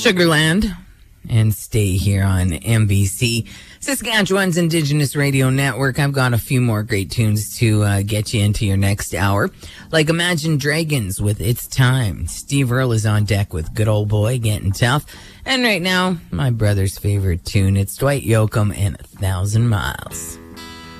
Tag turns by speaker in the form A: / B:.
A: Sugarland and stay here on MBC, Saskatchewan's Indigenous Radio Network. I've got a few more great tunes to get you into your next hour, like Imagine Dragons with It's Time. Steve Earle is on deck with Good Old Boy, Getting Tough. And right now, my brother's favorite tune, it's Dwight Yoakam and 1,000 Miles.